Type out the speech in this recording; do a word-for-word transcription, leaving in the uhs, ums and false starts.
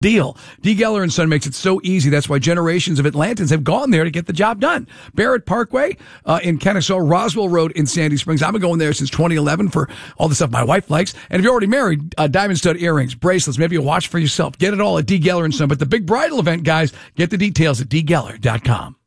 deal. D. Geller and Son makes it so easy. That's why generations of Atlantans have gone there to get the job done. Barrett Parkway uh, in Kennesaw, Roswell Road in Sandy Springs. I've been going there since twenty eleven for all the stuff my wife likes. And if you're already married, uh, diamond stud earrings, bracelets, maybe a watch for yourself. Get it all at D. Geller and Son. But the big bridal event, guys, get the details at d geller dot com.